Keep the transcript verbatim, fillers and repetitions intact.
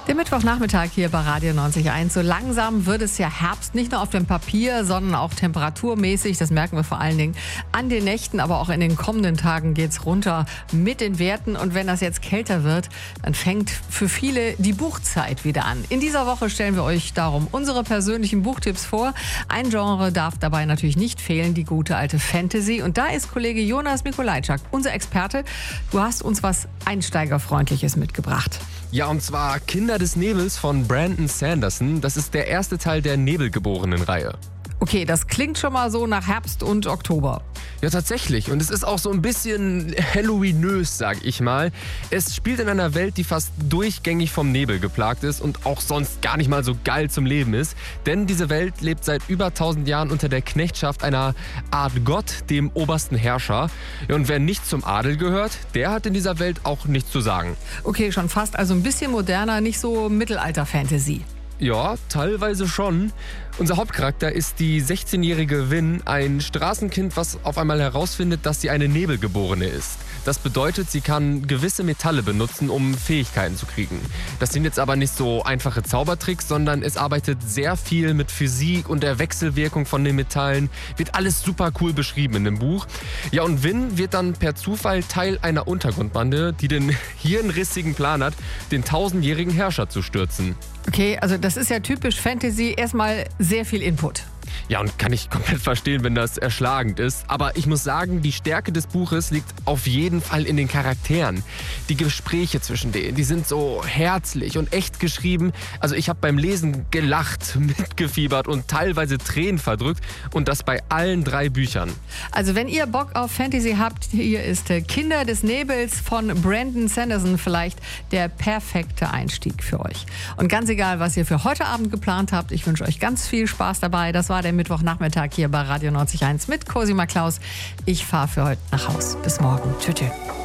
Der Mittwochnachmittag hier bei Radio neunzig Komma eins. So langsam wird es ja Herbst, nicht nur auf dem Papier, sondern auch temperaturmäßig. Das merken wir vor allen Dingen an den Nächten, aber auch in den kommenden Tagen geht's runter mit den Werten. Und wenn das jetzt kälter wird, dann fängt für viele die Buchzeit wieder an. In dieser Woche stellen wir euch darum unsere persönlichen Buchtipps vor. Ein Genre darf dabei natürlich nicht fehlen, die gute alte Fantasy. Und da ist Kollege Jonas Mikolajczak, unser Experte. Du hast uns was Einsteigerfreundliches mitgebracht. Ja, und zwar Kinder des Nebels von Brandon Sanderson. Das ist der erste Teil der Nebelgeborenen-Reihe. Okay, das klingt schon mal so nach Herbst und Oktober. Ja, tatsächlich. Und es ist auch so ein bisschen Halloweenös, sag ich mal. Es spielt in einer Welt, die fast durchgängig vom Nebel geplagt ist und auch sonst gar nicht mal so geil zum Leben ist. Denn diese Welt lebt seit über tausend Jahren unter der Knechtschaft einer Art Gott, dem obersten Herrscher. Ja, und wer nicht zum Adel gehört, der hat in dieser Welt auch nichts zu sagen. Okay, schon fast also ein bisschen moderner, nicht so Mittelalter-Fantasy. Ja, teilweise schon. Unser Hauptcharakter ist die sechzehnjährige Vin, ein Straßenkind, was auf einmal herausfindet, dass sie eine Nebelgeborene ist. Das bedeutet, sie kann gewisse Metalle benutzen, um Fähigkeiten zu kriegen. Das sind jetzt aber nicht so einfache Zaubertricks, sondern es arbeitet sehr viel mit Physik und der Wechselwirkung von den Metallen. Wird alles super cool beschrieben in dem Buch. Ja, und Vin wird dann per Zufall Teil einer Untergrundbande, die den hirnrissigen Plan hat, den tausendjährigen Herrscher zu stürzen. Okay, also das ist ja typisch Fantasy. Erstmal sehr viel Input. Ja, und kann ich komplett verstehen, wenn das erschlagend ist. Aber ich muss sagen, die Stärke des Buches liegt auf jeden Fall in den Charakteren. Die Gespräche zwischen denen, die sind so herzlich und echt geschrieben. Also ich habe beim Lesen gelacht, mitgefiebert und teilweise Tränen verdrückt. Und das bei allen drei Büchern. Also wenn ihr Bock auf Fantasy habt, hier ist Kinder des Nebels von Brandon Sanderson vielleicht der perfekte Einstieg für euch. Und ganz egal, was ihr für heute Abend geplant habt, ich wünsche euch ganz viel Spaß dabei. Das war der Mittwochnachmittag hier bei Radio neunzig Komma eins mit Cosima Klaus. Ich fahre für heute nach Haus. Bis morgen. Tschüss.